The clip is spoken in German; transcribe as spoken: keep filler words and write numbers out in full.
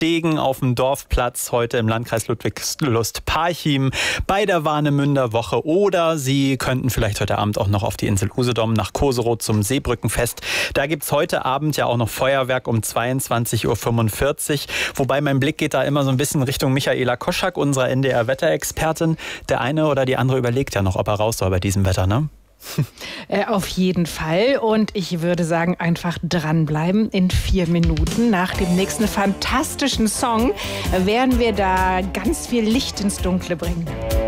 Stegen auf dem Dorfplatz heute im Landkreis Ludwigslust-Parchim bei der Warnemünder Woche. Oder Sie könnten vielleicht heute Abend auch noch auf die Insel Usedom nach Koserow zum Seebrückenfest. Da gibt es heute Abend ja auch noch Feuerwerk um zweiundzwanzig Uhr fünfundvierzig. Wobei mein Blick geht da immer so ein bisschen Richtung Michaela Koschak, unserer N D R-Wetterexpertin. Der eine oder die andere überlegt ja noch, ob er raus soll bei diesem Wetter, ne? Äh, auf jeden Fall. Und ich würde sagen, einfach dranbleiben. In vier Minuten nach dem nächsten fantastischen Song werden wir da ganz viel Licht ins Dunkle bringen.